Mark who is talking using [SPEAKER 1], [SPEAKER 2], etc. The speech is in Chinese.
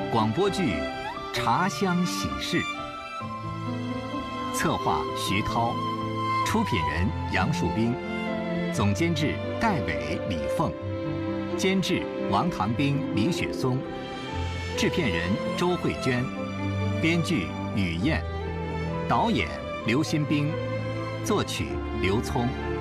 [SPEAKER 1] 广播剧《茶香喜事》，策划徐涛，出品人杨树斌，总监制戴伟、李凤，监制王唐兵、李雪松，制片人周慧娟，编剧雨燕，导演刘新兵，作曲刘聪。